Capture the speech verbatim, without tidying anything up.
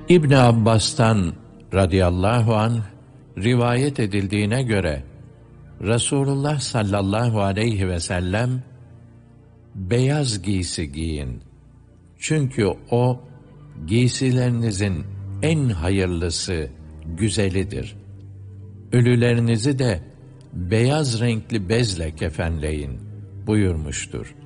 İbn Abbas'tan radıyallahu anh rivayet edildiğine göre Resulullah sallallahu aleyhi ve sellem beyaz giysi giyin. Çünkü o giysilerinizin en hayırlısı, güzelidir. Ölülerinizi de beyaz renkli bezle kefenleyin buyurmuştur.